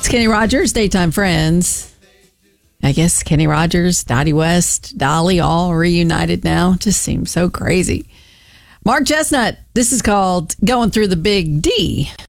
Kenny Rogers, Daytime Friends. I guess Kenny Rogers, Dottie West, Dolly, all reunited now. Just seems so crazy. Mark Chestnut, this is called Going Through the Big D.